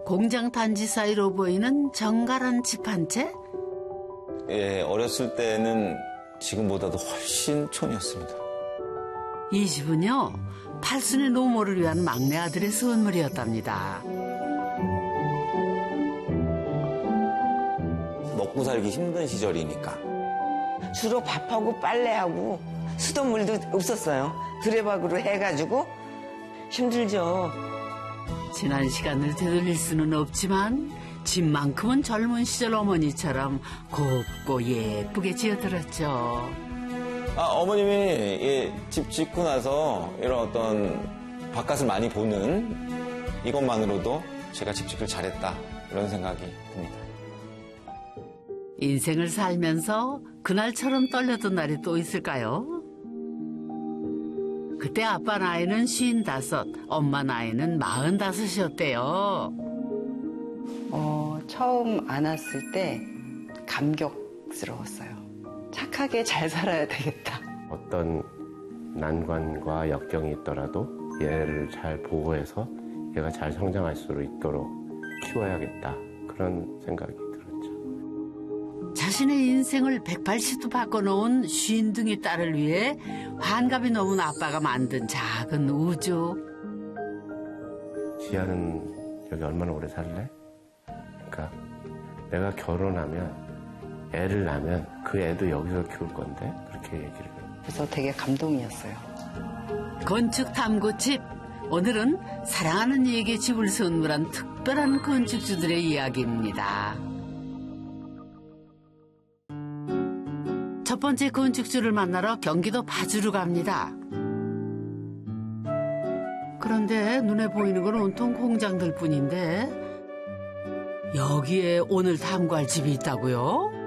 공장 단지 사이로 보이는 정갈한 집 한 채? 예, 어렸을 때는 지금보다도 훨씬 촌이었습니다. 이 집은요, 팔순의 노모를 위한 막내 아들의 선물이었답니다. 먹고 살기 힘든 시절이니까. 주로 밥하고 빨래하고 수돗물도 없었어요. 드레박으로 해가지고 힘들죠. 지난 시간을 되돌릴 수는 없지만 집만큼은 젊은 시절 어머니처럼 곱고 예쁘게 지어들었죠. 어머님이 집 짓고 나서 이런 어떤 바깥을 많이 보는 이것만으로도 제가 집 짓기를 잘했다 이런 생각이 듭니다. 인생을 살면서 그날처럼 떨렸던 날이 또 있을까요? 그때 아빠 나이는 55, 엄마 나이는 45이었대요. 처음 안았을 때 감격스러웠어요. 착하게 잘 살아야 되겠다. 어떤 난관과 역경이 있더라도 얘를 잘 보호해서 얘가 잘 성장할 수 있도록 키워야겠다. 그런 생각이 들었죠. 자신의 인생을 180도 바꿔놓은 50둥이 딸을 위해 환갑이 넘은 아빠가 만든 작은 우주. 지아는 여기 얼마나 오래 살래? 그러니까 내가 결혼하면 애를 낳으면 그 애도 여기서 키울 건데 그렇게 얘기를 해요. 그래서 되게 감동이었어요. 건축 탐구집. 오늘은 사랑하는 이에게 집을 선물한 특별한 건축주들의 이야기입니다. 첫 번째 건축주를 만나러 경기도 파주로 갑니다. 그런데 눈에 보이는 건 온통 공장들 뿐인데 여기에 오늘 탐구할 집이 있다고요?